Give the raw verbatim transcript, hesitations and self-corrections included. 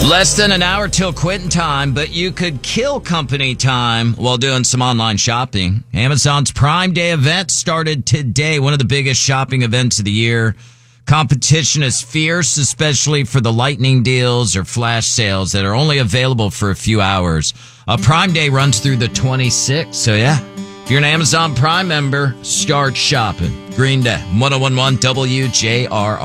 Less than an hour till quitting time, but you could kill company time while doing some online shopping. Amazon's Prime Day event started today, one of the biggest shopping events of the year. Competition is fierce, especially for the lightning deals or flash sales that are only available for a few hours. A Prime Day runs through the twenty-sixth, so yeah, if you're an Amazon Prime member, start shopping. Green Day, one oh one one W J R R.